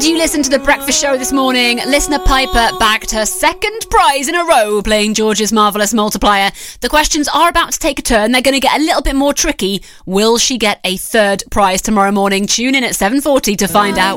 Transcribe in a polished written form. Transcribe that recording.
Did you listen to the breakfast show this morning? Listener Piper bagged her second prize in a row playing George's Marvellous Multiplier. The questions are about to take a turn. They're going to get a little bit more tricky. Will she get a third prize tomorrow morning? Tune in at 7:40 to find out.